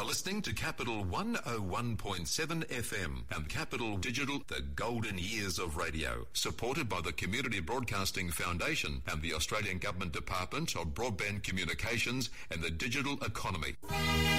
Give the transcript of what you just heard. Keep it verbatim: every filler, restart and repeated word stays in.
listening to Capital one oh one point seven F M and Capital Digital, the golden years of radio, supported by the Community Broadcasting Foundation and the Australian Government Department of Broadband Communications and the Digital Economy.